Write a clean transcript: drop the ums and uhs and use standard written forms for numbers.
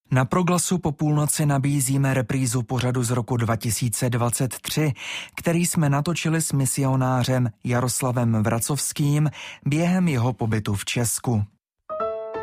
Na Proglasu po půlnoci nabízíme reprízu pořadu z roku 2023, který jsme natočili s misionářem Jaroslavem Vracovským během jeho pobytu v Česku.